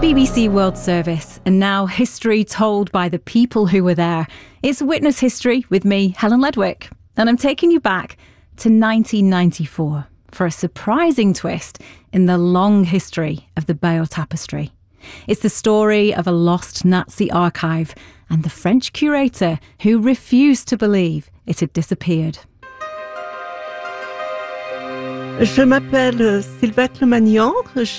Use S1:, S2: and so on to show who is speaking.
S1: BBC World Service, and now history told by the people who were there. It's Witness History with me, Helen Ledwick, and I'm taking you back to 1994 for a surprising twist in the long history of the Bayeux Tapestry. It's the story of a lost Nazi archive and the French curator who refused to believe it had disappeared.
S2: Je m'appelle Sylvette Lemagnan.